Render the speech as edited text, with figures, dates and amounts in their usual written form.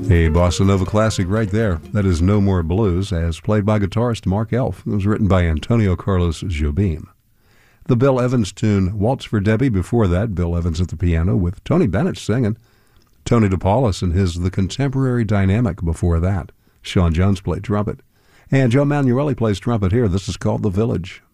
A bossa nova classic right there. That is No More Blues, as played by guitarist Mark Elf. It was written by Antonio Carlos Jobim. The Bill Evans tune, Waltz for Debbie. Before that, Bill Evans at the piano with Tony Bennett singing. Tony DePaula and his The Contemporary Dynamic before that. Sean Jones played trumpet. And Joe Manueli plays trumpet here. This is called The Village.